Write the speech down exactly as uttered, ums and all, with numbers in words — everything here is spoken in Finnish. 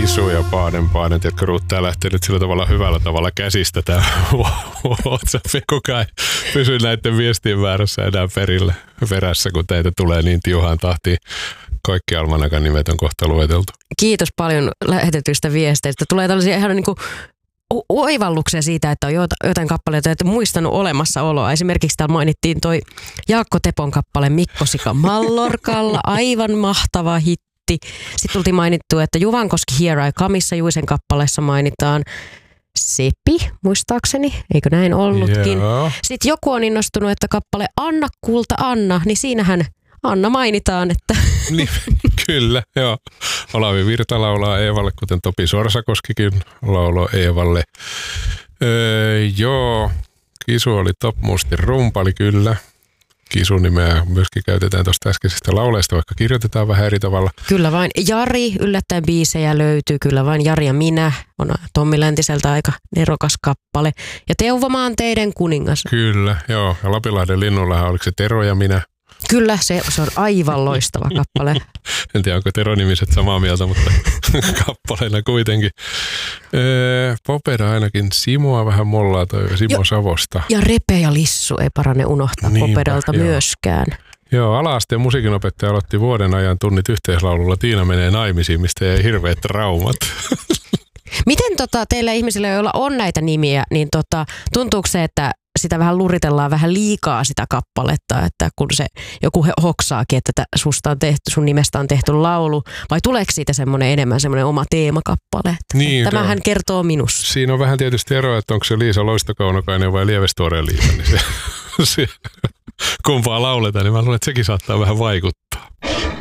Kisu ja Paaden Paaden, jotka ruuttaa lähtee nyt sillä tavalla hyvällä tavalla käsistä tämä WhatsApp, kukaan ei pysy näiden viestien määrässä enää perille, perässä, kun teitä tulee niin tiuhaan tahtiin. Kaikki Almanakan nimet on kohta lueteltu. Kiitos paljon lähetetyistä viesteistä. Tulee tällaisia ihan niin kuin oivalluksia siitä, että on jotain kappaleita, että muistanut olemassaoloa. Esimerkiksi täällä mainittiin toi Jaakko Tepon kappale Mikkosika Mallorkalla, aivan mahtava hitti. Sitten tultiin mainittu, että Juvankoski Here I Comeissa Juisen kappaleessa mainitaan Sepi, muistaakseni, eikö näin ollutkin. Joo. Sitten joku on innostunut, että kappale Anna kulta Anna, niin siinähän Anna mainitaan, että... Niin, kyllä, joo. Olavi Virta laulaa Eevalle, kuten Topi Sorsakoskikin lauloi Eevalle. Öö, joo, Kisu oli Top Mustin rumpali, kyllä. Kisun nimeä myöskin käytetään tuosta äskeisestä lauleesta, vaikka kirjoitetaan vähän eri tavalla. Kyllä vain. Jari, yllättäen biisejä löytyy, kyllä vain. Jari ja minä on Tommi Läntiseltä aika nerokas kappale. Ja Teuvo Maanteiden kuningas. Kyllä, joo. Ja Lapinlahden linnullahan oliko se Tero ja minä? Kyllä, se, se on aivan loistava kappale. En tiedä, onko Tero-nimiset samaa mieltä, mutta kappaleina kuitenkin. Öö, Popeda ainakin Simoa vähän mollaa toi Simo jo, Savosta. Ja Repe ja Lissu ei parane unohtaa Niinpä, Popedalta joo. myöskään. Joo, ala-asteen musiikinopettaja aloitti vuoden ajan tunnit yhteislaululla Tiina menee naimisiin, mistä jäi hirveät traumat. Miten tota, teillä ihmisillä, joilla on näitä nimiä, niin tota, tuntuuko se, että sitä vähän luritellaan vähän liikaa sitä kappaletta, että kun se joku hoksaakin, että susta on tehty, sun nimestä on tehty laulu, vai tuleeko siitä semmoinen enemmän semmoinen oma teemakappale? Niin, tämähän no, kertoo minusta. Siinä on vähän tietysti eroa, että onko se Liisa Loistokaunokainen vai Lievestuoreen Liisa, niin se, se kumpaa lauletaan, niin mä luulen, että sekin saattaa vähän vaikuttaa.